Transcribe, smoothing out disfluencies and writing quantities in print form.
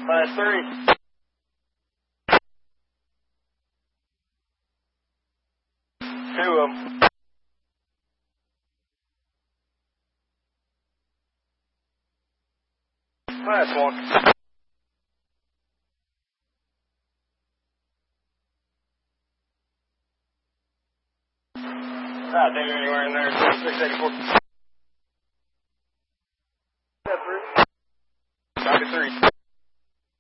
Class 3. Two of them. Class 1. Damn, anywhere in there. 684.